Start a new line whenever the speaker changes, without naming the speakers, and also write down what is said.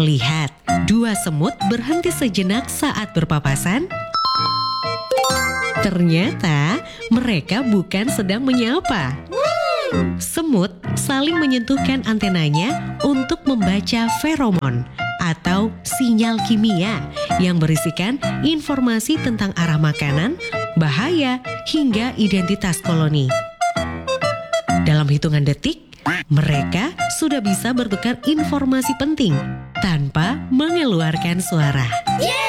Lihat, dua semut berhenti sejenak saat berpapasan. Ternyata mereka bukan sedang menyapa. Semut saling menyentuhkan antenanya untuk membaca feromon atau sinyal kimia yang berisikan informasi tentang arah makanan, bahaya, hingga identitas koloni. Dalam hitungan detik, mereka sudah bisa bertukar informasi penting tanpa mengeluarkan suara.